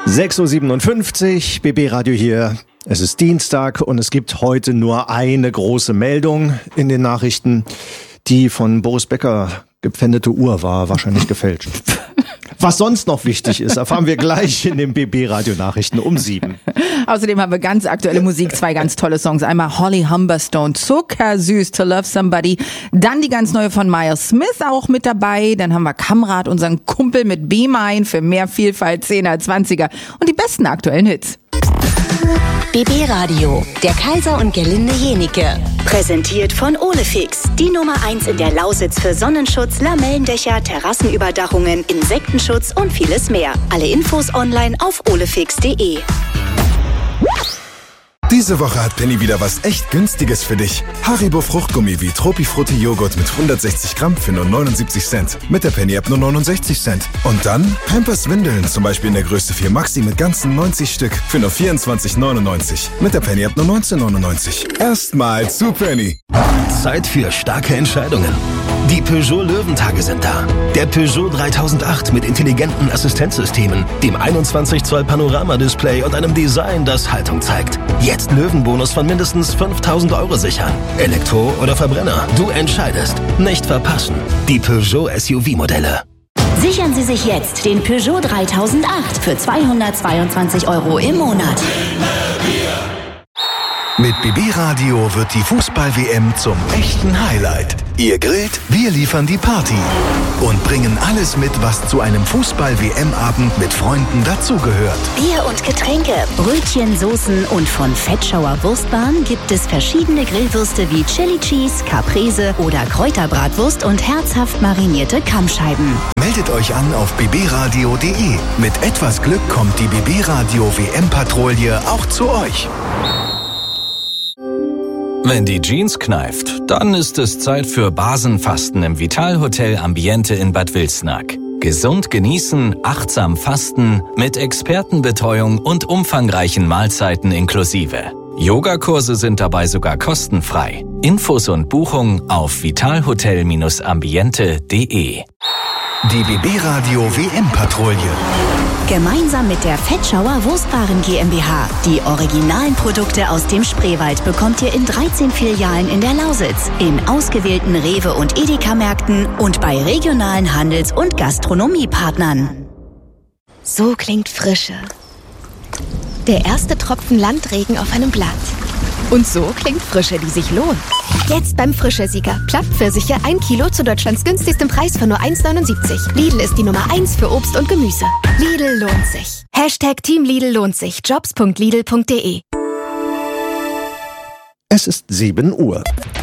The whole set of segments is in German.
6.57 Uhr, BB Radio hier. Es ist Dienstag und es gibt heute nur eine große Meldung in den Nachrichten. Die von Boris Becker gepfändete Uhr war wahrscheinlich gefälscht. Was sonst noch wichtig ist, erfahren wir gleich in den BB Radio Nachrichten um 7. Außerdem haben wir ganz aktuelle Musik, 2 ganz tolle Songs. Einmal Holly Humberstone, Zuckersüß, To Love Somebody. Dann die ganz neue von Miles Smith auch mit dabei. Dann haben wir Kamrat, unseren Kumpel mit B-Mine für mehr Vielfalt, 10er, 20er und die besten aktuellen Hits. BB Radio, der Kaiser und Gerlinde Jenike. Präsentiert von Olefix, die Nummer 1 in der Lausitz für Sonnenschutz, Lamellendächer, Terrassenüberdachungen, Insektenschutz und vieles mehr. Alle Infos online auf olefix.de. Diese Woche hat Penny wieder was echt Günstiges für dich. Haribo Fruchtgummi wie Tropifrutti Joghurt mit 160 Gramm für nur 79 Cent. Mit der Penny-App nur 69 Cent. Und dann Pampers Windeln, zum Beispiel in der Größe 4 Maxi mit ganzen 90 Stück für nur 24,99. Mit der Penny-App nur 19,99. Erstmal zu Penny. Zeit für starke Entscheidungen. Die Peugeot Löwentage sind da. Der Peugeot 3008 mit intelligenten Assistenzsystemen, dem 21 Zoll Panoramadisplay und einem Design, das Haltung zeigt. Jetzt Löwenbonus von mindestens 5.000 € sichern. Elektro oder Verbrenner, du entscheidest. Nicht verpassen. Die Peugeot SUV-Modelle. Sichern Sie sich jetzt den Peugeot 3008 für 222 € im Monat. Mit BB Radio wird die Fußball-WM zum echten Highlight. Ihr grillt, wir liefern die Party und bringen alles mit, was zu einem Fußball-WM-Abend mit Freunden dazugehört. Bier und Getränke, Brötchen, Soßen und von Fettschauer Wurstbahn gibt es verschiedene Grillwürste wie Chili Cheese, Caprese oder Kräuterbratwurst und herzhaft marinierte Kammscheiben. Meldet euch an auf bbradio.de. Mit etwas Glück kommt die BB Radio WM-Patrouille auch zu euch. Wenn die Jeans kneift, dann ist es Zeit für Basenfasten im Vitalhotel Ambiente in Bad Wilsnack. Gesund genießen, achtsam fasten, mit Expertenbetreuung und umfangreichen Mahlzeiten inklusive. Yogakurse sind dabei sogar kostenfrei. Infos und Buchung auf vitalhotel-ambiente.de. Die BB Radio WM-Patrouille. Gemeinsam mit der Fettschauer Wurstwaren GmbH. Die originalen Produkte aus dem Spreewald bekommt ihr in 13 Filialen in der Lausitz, in ausgewählten Rewe- und Edeka-Märkten und bei regionalen Handels- und Gastronomiepartnern. So klingt Frische. Der erste Tropfen Landregen auf einem Blatt. Und so klingt Frische, die sich lohnt. Jetzt beim Frische-Sieger. Plattpfirsiche 1 Kilo zu Deutschlands günstigstem Preis von nur 1,79. Lidl ist die Nummer 1 für Obst und Gemüse. Lidl lohnt sich. Hashtag Team Lidl lohnt sich. Jobs.lidl.de. Es ist 7 Uhr.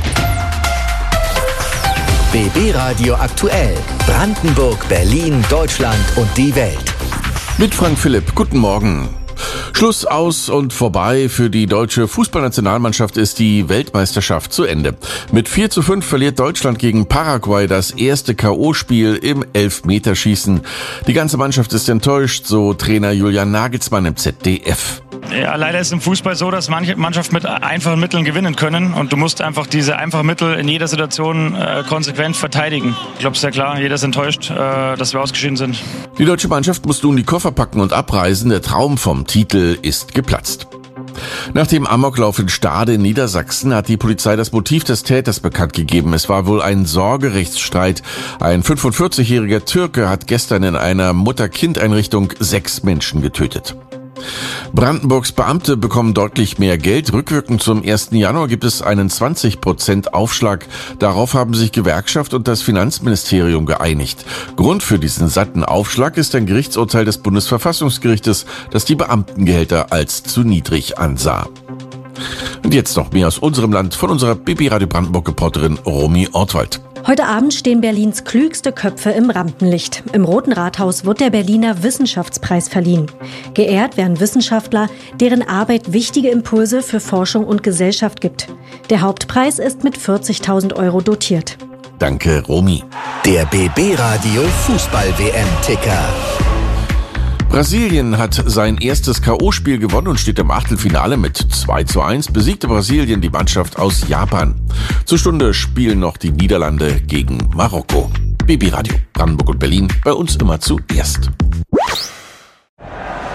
BB Radio aktuell. Brandenburg, Berlin, Deutschland und die Welt. Mit Frank Philipp. Guten Morgen. Schluss, aus und vorbei. Für die deutsche Fußballnationalmannschaft ist die Weltmeisterschaft zu Ende. Mit 4:5 verliert Deutschland gegen Paraguay das erste K.O.-Spiel im Elfmeterschießen. Die ganze Mannschaft ist enttäuscht, so Trainer Julian Nagelsmann im ZDF. Ja, leider ist im Fußball so, dass manche Mannschaften mit einfachen Mitteln gewinnen können und du musst einfach diese einfachen Mittel in jeder Situation konsequent verteidigen. Ich glaube, es ist ja klar, jeder ist enttäuscht, dass wir ausgeschieden sind. Die deutsche Mannschaft muss nun die Koffer packen und abreisen. Der Traum vom Titel ist geplatzt. Nach dem Amoklauf in Stade in Niedersachsen hat die Polizei das Motiv des Täters bekannt gegeben. Es war wohl ein Sorgerechtsstreit. Ein 45-jähriger Türke hat gestern in einer Mutter-Kind-Einrichtung 6 Menschen getötet. Brandenburgs Beamte bekommen deutlich mehr Geld. Rückwirkend zum 1. Januar gibt es einen 20% Aufschlag. Darauf haben sich Gewerkschaft und das Finanzministerium geeinigt. Grund für diesen satten Aufschlag ist ein Gerichtsurteil des Bundesverfassungsgerichtes, das die Beamtengehälter als zu niedrig ansah. Und jetzt noch mehr aus unserem Land von unserer BB Radio Brandenburg-Reporterin Romy Ortwald. Heute Abend stehen Berlins klügste Köpfe im Rampenlicht. Im Roten Rathaus wird der Berliner Wissenschaftspreis verliehen. Geehrt werden Wissenschaftler, deren Arbeit wichtige Impulse für Forschung und Gesellschaft gibt. Der Hauptpreis ist mit 40.000 € dotiert. Danke, Romy. Der BB Radio Fußball-WM-Ticker. Brasilien hat sein erstes K.O.-Spiel gewonnen und steht im Achtelfinale mit 2:1. Besiegte Brasilien die Mannschaft aus Japan. Zur Stunde spielen noch die Niederlande gegen Marokko. BB Radio, Brandenburg und Berlin, bei uns immer zuerst.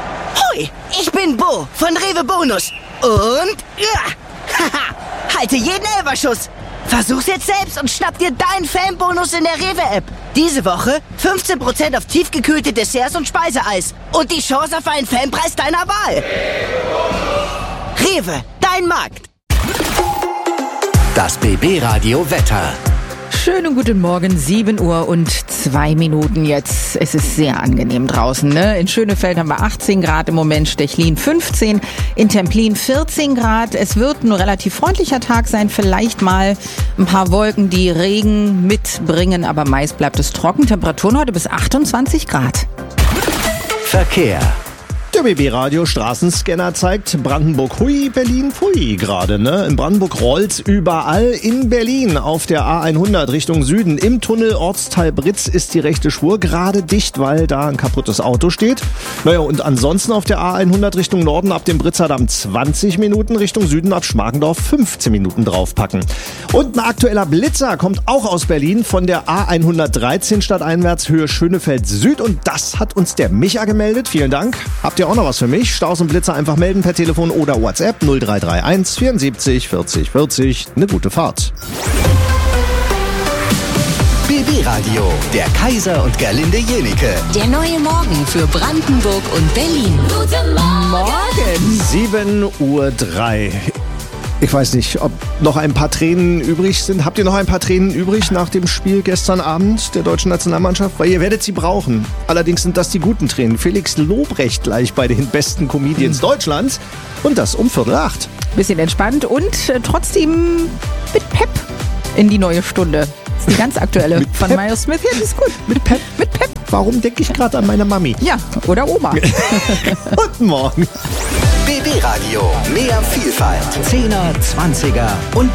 Hui, ich bin Bo von Rewe Bonus. Und, haha, halte jeden Elferschuss. Versuch's jetzt selbst und schnapp dir deinen Fanbonus in der Rewe-App. Diese Woche 15% auf tiefgekühlte Desserts und Speiseeis. Und die Chance auf einen Fanpreis deiner Wahl. Rewe, dein Markt. Das BB-Radio Wetter. Schönen guten Morgen, 7 Uhr und 2 Minuten jetzt. Es ist sehr angenehm draußen, ne? In Schönefeld haben wir 18 Grad im Moment, Stechlin 15, in Templin 14 Grad. Es wird ein relativ freundlicher Tag sein, vielleicht mal ein paar Wolken, die Regen mitbringen, aber meist bleibt es trocken. Temperaturen heute bis 28 Grad. Verkehr. Der BB-Radio Straßenscanner zeigt Brandenburg hui, Berlin pfui gerade, ne? In Brandenburg rollt's überall. In Berlin auf der A100 Richtung Süden im Tunnel Ortsteil Britz ist die rechte Spur gerade dicht, weil da ein kaputtes Auto steht. Naja, und ansonsten auf der A100 Richtung Norden ab dem Britzer Damm 20 Minuten, Richtung Süden ab Schmargendorf 15 Minuten draufpacken. Und ein aktueller Blitzer kommt auch aus Berlin von der A113 stadteinwärts Höhe Schönefeld Süd und das hat uns der Micha gemeldet. Vielen Dank. Habt ihr auch noch was für mich? Staus und Blitzer einfach melden per Telefon oder WhatsApp 0331 74 40 40. Eine gute Fahrt. BB-Radio, der Kaiser und Gerlinde Jenike. Der neue Morgen für Brandenburg und Berlin. Guten Morgen. 7:03 Uhr. Ich weiß nicht, ob noch ein paar Tränen übrig sind. Habt ihr noch ein paar Tränen übrig nach dem Spiel gestern Abend der deutschen Nationalmannschaft? Weil ihr werdet sie brauchen. Allerdings sind das die guten Tränen. Felix Lobrecht gleich bei den besten Comedians Deutschlands. Und das um 7:45. Bisschen entspannt und trotzdem mit Pep in die neue Stunde. Das ist die ganz aktuelle von Miles Smith. Ja, das ist gut. Mit Pep. Mit Pep. Warum denke ich gerade an meine Mami? Ja, oder Oma. Guten Morgen. BB-Radio, mehr Vielfalt. 10er, 20er und